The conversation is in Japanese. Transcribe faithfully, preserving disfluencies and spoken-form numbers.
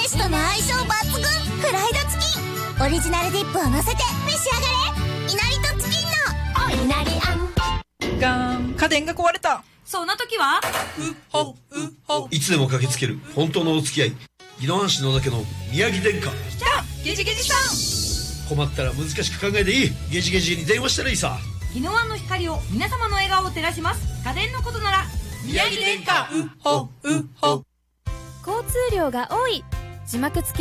飯との相性抜群フライドチキン。オリジナルディップを乗せて召し上がれ。いなりとチキンのおいなりあん。 ガーン、家電が壊れた。 そんな時はうほうほ、いつでも駆けつける本当のお付き合い、宜野湾市野田家の宮城殿下。 来たゲジゲジさん。 困ったら難しく考えていい。ゲジゲジに電話したらいいさ。 宜野湾の光を皆様の笑顔を照らします。家電のことなら宮城殿下。 うほうほ。 交通量が多い字幕付き